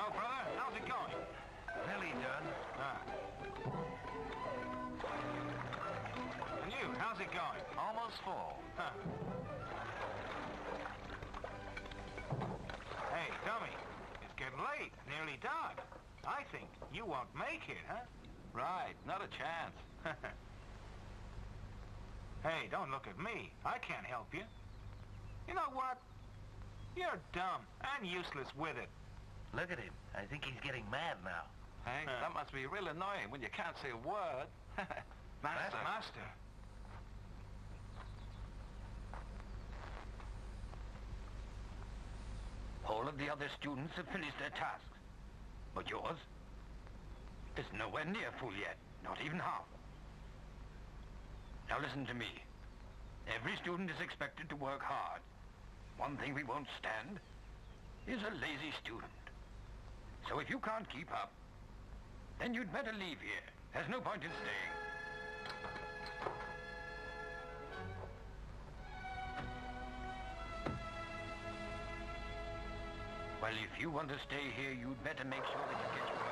Hello, brother. How's it going? Nearly done. And you, how's it going? Almost full. Hey, dummy. It's getting late. Nearly dark. I think you won't make it, huh? Right, not a chance. Hey, don't look at me. I can't help you. You know what? You're dumb and useless with it. Look at him. I think he's getting mad now. Hey, that must be real annoying when you can't say a word. Master. Master. All of the other students have finished their tasks. But yours is nowhere near full yet, not even half. Now listen to me. Every student is expected to work hard. One thing we won't stand is a lazy student. So if you can't keep up, then you'd better leave here. There's no point in staying. Well, if you want to stay here, you'd better make sure that you get your